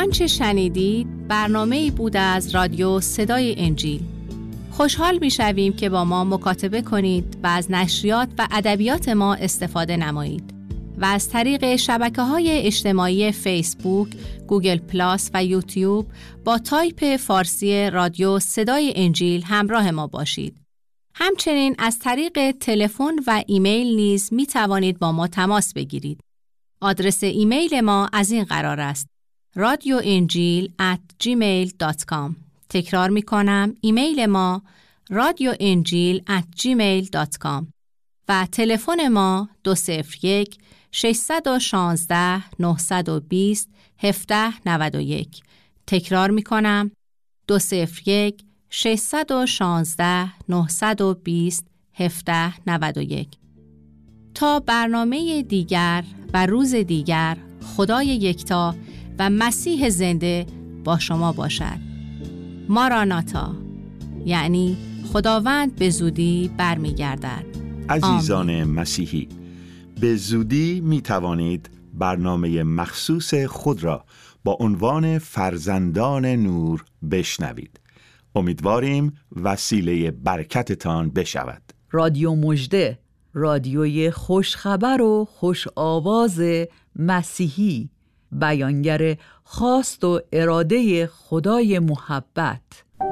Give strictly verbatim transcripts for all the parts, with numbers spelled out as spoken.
آنچه شنیدید برنامه‌ای بود از رادیو صدای انجیل. خوشحال می‌شویم که با ما مکاتبه کنید و از نشریات و ادبیات ما استفاده نمایید و از طریق شبکه‌های اجتماعی فیسبوک، گوگل پلاس و یوتیوب با تایپ فارسی رادیو صدای انجیل همراه ما باشید. همچنین از طریق تلفن و ایمیل نیز می توانید با ما تماس بگیرید. آدرس ایمیل ما از این قرار است: رادیو انجیل ات جیمیل دات کام. تکرار می کنم، ایمیل ما رادیو انجیل ات جیمیل دات کام و تلفن ما دو صفر یک ششصد و شانزده نهصد و بیست هفده نود و یک. تکرار می کنم، دو صفر یک ششصد و شانزده نهصد و بیست هفده نود و یک. تا برنامه دیگر و روز دیگر، خدای یکتا و مسیح زنده با شما باشد. ماراناتا، یعنی خداوند به زودی برمیگردد. عزیزان آمین. مسیحی، به زودی می توانید برنامه مخصوص خود را با عنوان فرزندان نور بشنوید. امیدواریم وسیله برکتتان بشود. رادیو مژده، رادیوی خوشخبر و خوش آواز مسیحی، بیانگر خواست و اراده خدای محبت.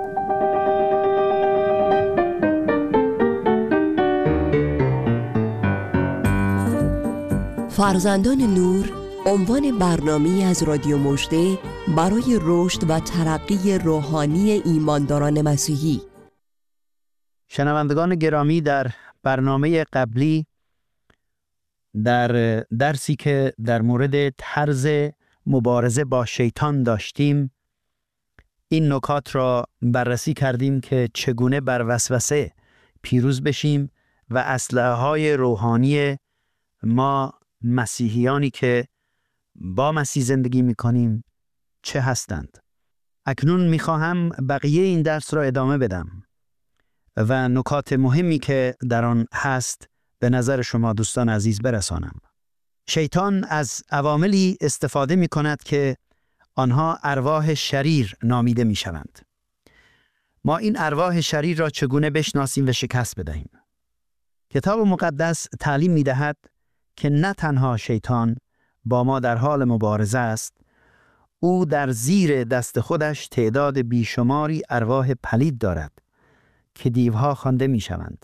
فرزندان نور عنوان برنامه‌ای از رادیو مژده برای رشد و ترقی روحانی ایمانداران مسیحی. شنوندگان گرامی، در برنامه قبلی در درسی که در مورد طرز مبارزه با شیطان داشتیم، این نکات را بررسی کردیم که چگونه بر وسوسه پیروز بشیم و اسلحه‌های روحانی ما مسیحیانی که با مسیح زندگی می‌کنیم چه هستند. اکنون می‌خواهم بقیه این درس را ادامه بدم و نکات مهمی که در آن هست به نظر شما دوستان عزیز برسانم. شیطان از عواملی استفاده می‌کند که آنها ارواح شریر نامیده می‌شوند. ما این ارواح شریر را چگونه بشناسیم و شکست بدهیم؟ کتاب مقدس تعلیم می‌دهد که نه تنها شیطان با ما در حال مبارزه است، او در زیر دست خودش تعداد بیشماری ارواح پلید دارد که دیوها خوانده می‌شوند.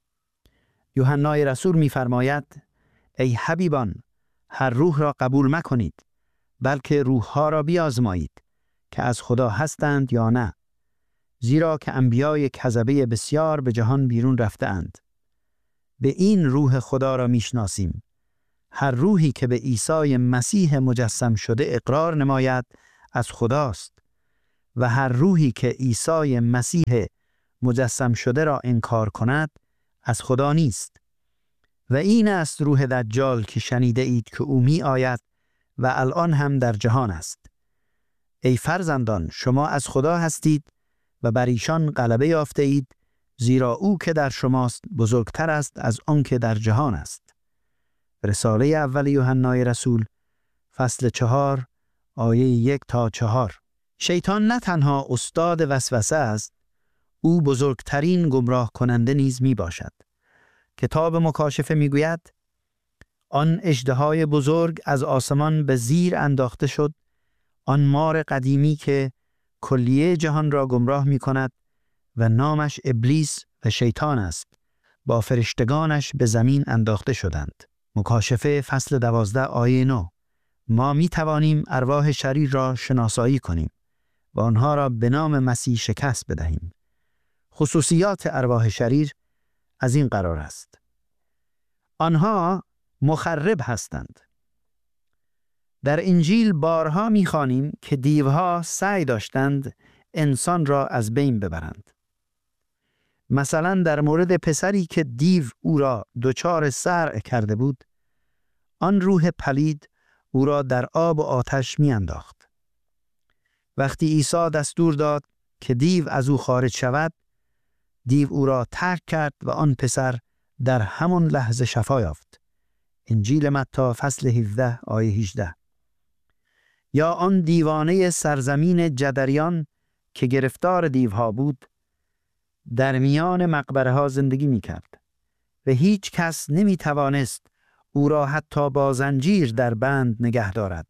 یوحنای رسول می‌فرماید: ای حبیبان، هر روح را قبول مکنید، بلکه روح‌ها را بیازمایید که از خدا هستند یا نه، زیرا که انبیای کذبه بسیار به جهان بیرون رفته‌اند. به این روح خدا را می‌شناسیم: هر روحی که به عیسی مسیح مجسم شده اقرار نماید از خداست، و هر روحی که عیسی مسیح مجسم شده را انکار کند از خدا نیست. و این است روح دجال که شنیده اید که او می آید و الان هم در جهان است. ای فرزندان، شما از خدا هستید و بر ایشان غلبه یافته اید، زیرا او که در شماست بزرگتر است از آن که در جهان است. رساله اول یوحنای رسول فصل چهار آیه یک تا چهار. شیطان نه تنها استاد وسوسه است، او بزرگترین گمراه کننده نیز می باشد. کتاب مکاشفه می گوید: آن اژدهای بزرگ از آسمان به زیر انداخته شد، آن مار قدیمی که کلیه جهان را گمراه می کند و نامش ابلیس و شیطان است، با فرشتگانش به زمین انداخته شدند. مکاشفه فصل دوازده آیه نه. ما می توانیم ارواح شریر را شناسایی کنیم و آنها را به نام مسیح شکست بدهیم. خصوصیات ارواح شریر از این قرار است: آنها مخرب هستند. در انجیل بارها می خوانیم که دیوها سعی داشتند انسان را از بین ببرند. مثلا در مورد پسری که دیو او را دچار صرع کرده بود، آن روح پلید او را در آب و آتش می انداخت. وقتی عیسی دستور داد که دیو از او خارج شود، دیو او را ترک کرد و آن پسر در همان لحظه شفا یافت. انجیل متی فصل هفده آیه هجده. یا آن دیوانه سرزمین جدریان که گرفتار دیوها بود در میان مقبره ها زندگی می کرد و هیچ کس نمی توانست او را حتی با زنجیر در بند نگه دارد.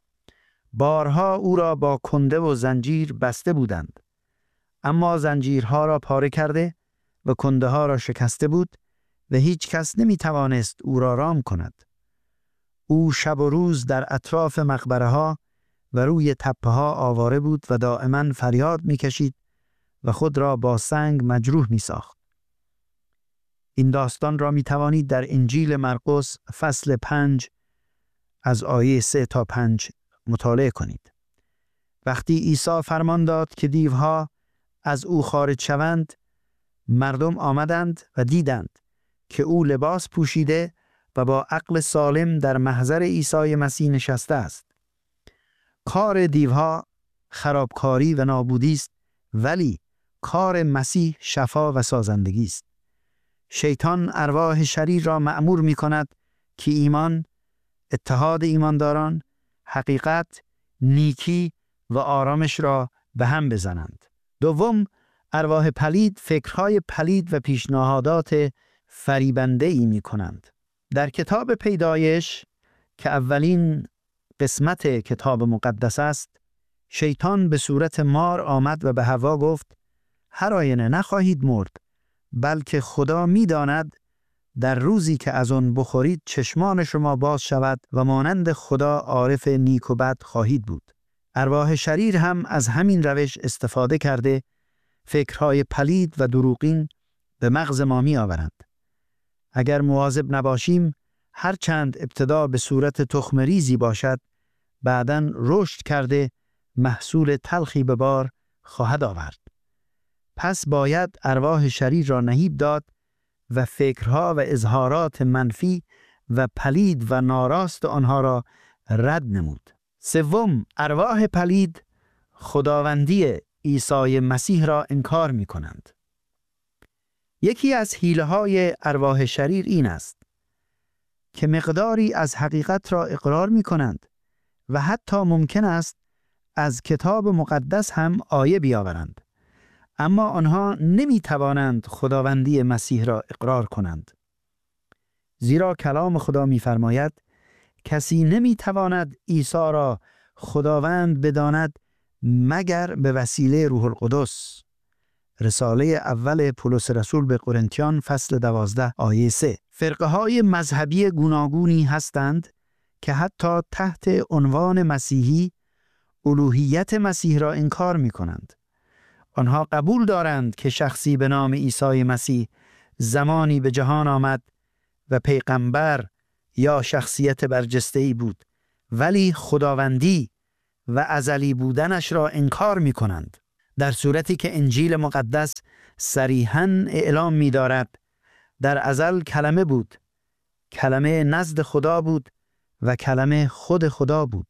بارها او را با کنده و زنجیر بسته بودند، اما زنجیرها را پاره کرده و کنده ها را شکسته بود و هیچ کس نمی توانست او را رام کند. او شب و روز در اطراف مقبره ها و روی تپه ها آواره بود و دائما فریاد می کشید و خود را با سنگ مجروح می ساخت. این داستان را می توانید در انجیل مرقس فصل پنج از آیه سه تا پنج مطالعه کنید. وقتی عیسی فرمان داد که دیوها از او خارج شوند، مردم آمدند و دیدند که او لباس پوشیده و با عقل سالم در محضر عیسی مسیح نشسته است. کار دیوها خرابکاری و نابودی است، ولی کار مسیح شفا و سازندگی است. شیطان ارواح شریر را مأمور می کند که ایمان، اتحاد ایمانداران، حقیقت، نیکی و آرامش را به هم بزنند. دوم، ارواح پلید فکرهای پلید و پیشنهادات فریبنده ای می کنند. در کتاب پیدایش که اولین قسمت کتاب مقدس است، شیطان به صورت مار آمد و به حوا گفت هر آینه نخواهید مرد، بلکه خدا می داند در روزی که از آن بخورید چشمان شما باز شود و مانند خدا عارف نیک و بد خواهید بود. ارواح شریر هم از همین روش استفاده کرده فکرهای پلید و دروغین به مغز ما می آورند. اگر مواظب نباشیم، هر چند ابتدا به صورت تخم ریزی باشد، بعداً رشد کرده محصول تلخی به بار خواهد آورد. پس باید ارواح شریر را نهیب داد و فکرها و اظهارات منفی و پلید و ناراست آنها را رد نمود. سوم، ارواح پلید خداوندی عیسی مسیح را انکار می کنند. یکی از حیله‌های ارواح شریر این است که مقداری از حقیقت را اقرار می کنند و حتی ممکن است از کتاب مقدس هم آیه بیاورند، اما آنها نمی توانند خداوندی مسیح را اقرار کنند. زیرا کلام خدا می فرماید کسی نمی تواند عیسی را خداوند بداند مگر به وسیله روح القدس. رساله اول پولس رسول به قرنتیان فصل دوازده آیه سه. فرقه های مذهبی گوناگونی هستند که حتی تحت عنوان مسیحی الوهیت مسیح را انکار می کنند. آنها قبول دارند که شخصی به نام عیسی مسیح زمانی به جهان آمد و پیغمبر یا شخصیت برجسته‌ای بود، ولی خداوندی و ازلی بودنش را انکار می کنند، در صورتی که انجیل مقدس صریحاً اعلام می دارد در ازل کلمه بود، کلمه نزد خدا بود و کلمه خود خدا بود.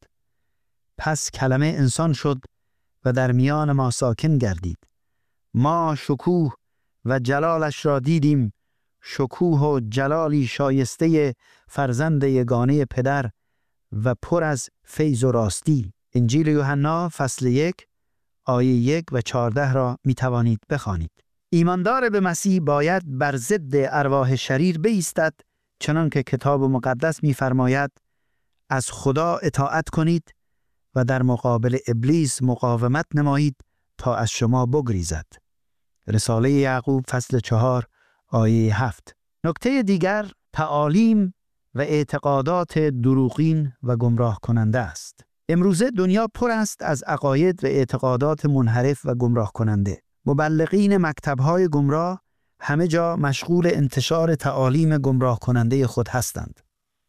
پس کلمه انسان شد و در میان ما ساکن گردید. ما شکوه و جلالش را دیدیم، شکوه و جلالی شایسته فرزند یگانه پدر و پر از فیض و راستی. انجیل یوحنا فصل یک آیه یک و چهارده را می توانید بخوانید. ایماندار به مسیح باید بر ضد ارواح شریر بایستد، چنان که کتاب مقدس می فرماید از خدا اطاعت کنید و در مقابل ابلیس مقاومت نمایید تا از شما بگریزد. رساله یعقوب فصل چهار آیه هفت. نکته دیگر تعالیم و اعتقادات دروغین و گمراه کننده است. امروزه دنیا پر است از عقاید و اعتقادات منحرف و گمراه کننده. مبلغین مکتب‌های گمراه همه جا مشغول انتشار تعالیم گمراه کننده خود هستند.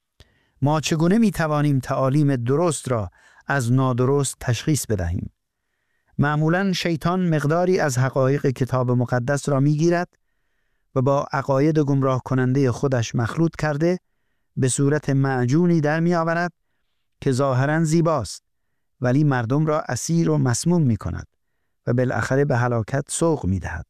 ما چگونه می توانیم تعالیم درست را از نادرست تشخیص بدهیم؟ معمولاً شیطان مقداری از حقایق کتاب مقدس را می گیرد و با عقاید گمراه کننده خودش مخلوط کرده به صورت معجونی در می آورد که ظاهراً زیباست، ولی مردم را اسیر و مسموم می کند و بالاخره به هلاکت سوق می دهد.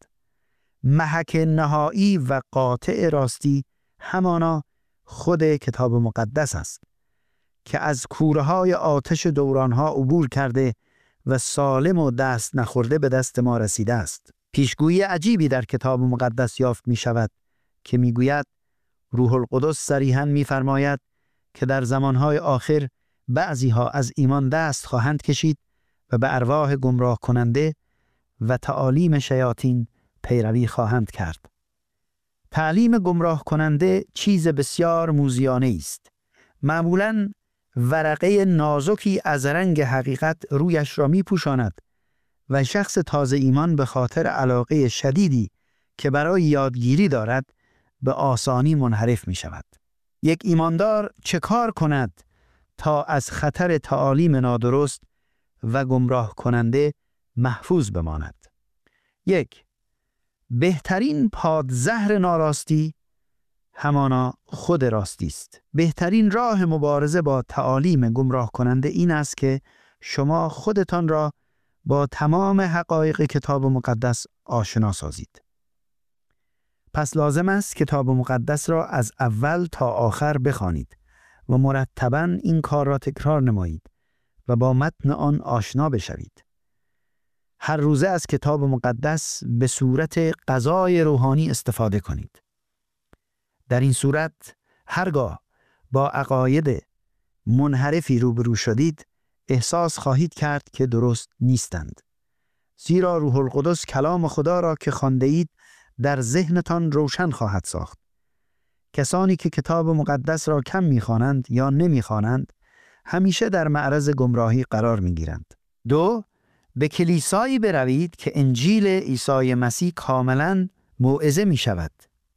محک نهایی و قاطع راستی همانا خود کتاب مقدس است. که از کورهای آتش دورانها عبور کرده و سالم و دست نخورده به دست ما رسیده است. پیشگویی عجیبی در کتاب مقدس یافت می شود که می گوید روح القدس صریحاً می فرماید که در زمانهای آخر بعضی ها از ایمان دست خواهند کشید و به ارواح گمراه کننده و تعالیم شیاطین پیروی خواهند کرد. تعلیم گمراه کننده چیز بسیار موذیانه است. معمولاً ورقه نازکی از رنگ حقیقت رویش را می پوشاند و شخص تازه ایمان به خاطر علاقه شدیدی که برای یادگیری دارد به آسانی منحرف می شود. یک ایماندار چه کار کند تا از خطر تعالیم نادرست و گمراه کننده محفوظ بماند؟ یک، بهترین پادزهر ناراستی همانا خود راستی است. بهترین راه مبارزه با تعالیم گمراه کننده این است که شما خودتان را با تمام حقایق کتاب مقدس آشنا سازید. پس لازم است کتاب مقدس را از اول تا آخر بخوانید و مرتباً این کار را تکرار نمایید و با متن آن آشنا بشوید. هر روزه از کتاب مقدس به صورت غذای روحانی استفاده کنید. در این صورت هرگاه با عقاید منحرفی روبرو شدید احساس خواهید کرد که درست نیستند. زیرا روح القدس کلام خدا را که خوانده اید در ذهنتان روشن خواهد ساخت. کسانی که کتاب مقدس را کم می‌خوانند یا نمی‌خوانند همیشه در معرض گمراهی قرار می‌گیرند. دو، به کلیسایی بروید که انجیل عیسی مسیح کاملاً موعظه می‌شود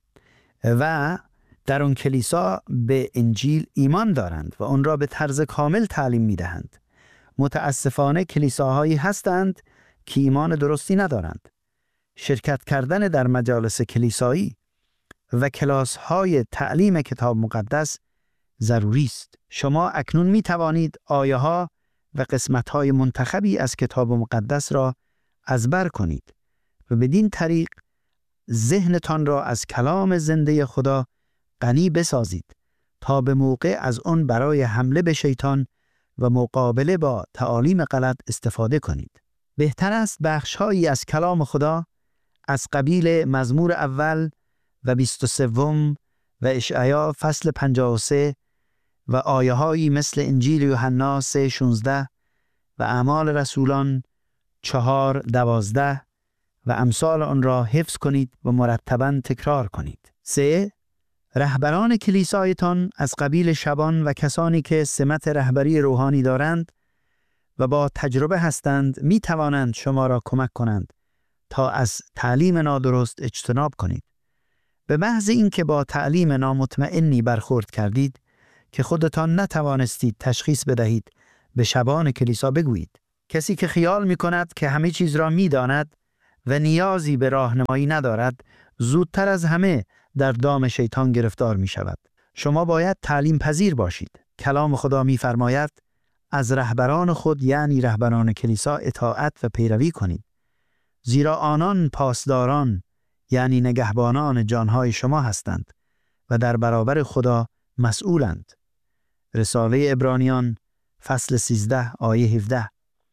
و در آن کلیسا به انجیل ایمان دارند و آن را به طرز کامل تعلیم می‌دهند. متاسفانه کلیساهایی هستند که ایمان درستی ندارند. شرکت کردن در مجالس کلیسایی و کلاس‌های تعلیم کتاب مقدس ضروری است. شما اکنون می توانید آیه‌ها و قسمت‌های منتخبی از کتاب مقدس را ازبر کنید و بدین طریق ذهنتان را از کلام زنده خدا غنی بسازید تا به موقع از آن برای حمله به شیطان و مقابله با تعالیم غلط استفاده کنید. بهتر است بخش‌هایی از کلام خدا از قبیل مزمور اول و بیست و سوم و اشعیا فصل پنجاه و سه و آیه‌هایی مثل انجیل یوحنا سه شانزده و اعمال رسولان چهار دوازده و امثال آن را حفظ کنید و مرتباً تکرار کنید. سه، رهبران کلیسایتان از قبیل شبان و کسانی که سمت رهبری روحانی دارند و با تجربه هستند می توانند شما را کمک کنند تا از تعلیم نادرست اجتناب کنید. به محض اینکه با تعلیم نامطمئنی برخورد کردید که خودتان نتوانستید تشخیص بدهید به شبان کلیسا بگویید. کسی که خیال می کند که همه چیز را می داند و نیازی به راهنمایی ندارد زودتر از همه در دام شیطان گرفتار می شود. شما باید تعلیم پذیر باشید. کلام خدا می فرماید از رهبران خود یعنی رهبران کلیسا اطاعت و پیروی کنید. زیرا آنان پاسداران یعنی نگهبانان جانهای شما هستند و در برابر خدا مسئولند. رساله عبرانیان فصل سیزده آیه هفده.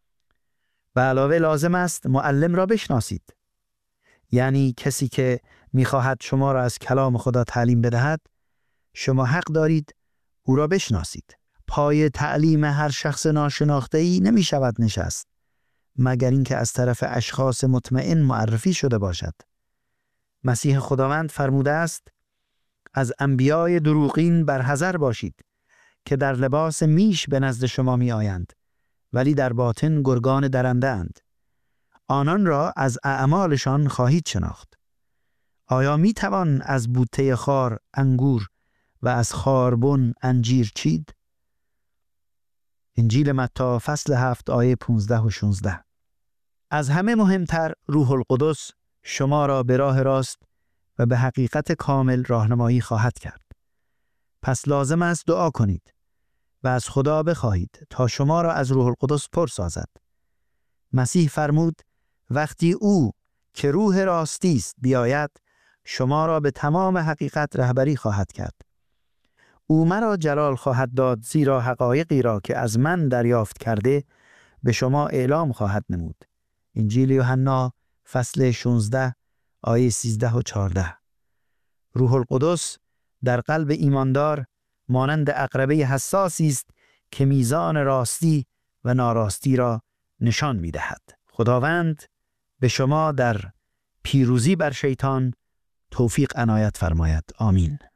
به علاوه لازم است معلم را بشناسید. یعنی کسی که می‌خواهد شما را از کلام خدا تعلیم بدهد، شما حق دارید او را بشناسید. پای تعلیم هر شخص ناشناخته‌ای نمی‌شود نشست مگر اینکه از طرف اشخاص مطمئن معرفی شده باشد. مسیح خداوند فرموده است از انبیای دروغین برحذر باشید که در لباس میش به نزد شما می آیند ولی در باطن گرگان درنده اند. آنان را از اعمالشان خواهید شناخت. آیا می توان از بوته خار انگور و از خاربن انجیر چید؟ انجیل متی فصل هفت آیه پانزده و شانزده. از همه مهمتر روح القدس شما را به راه راست و به حقیقت کامل راهنمایی خواهد کرد. پس لازم است دعا کنید و از خدا بخواهید تا شما را از روح القدس پر سازد. مسیح فرمود وقتی او که روح راستی است بیاید شما را به تمام حقیقت رهبری خواهد کرد. او مرا جلال خواهد داد، زیرا حقایقی را که از من دریافت کرده به شما اعلام خواهد نمود. انجیل یوحنا فصل شانزده آیه سیزده و چهارده. روح القدس در قلب ایماندار مانند عقربه حساسی است که میزان راستی و ناراستی را نشان می‌دهد. خداوند به شما در پیروزی بر شیطان توفیق عنایت فرماید. آمین.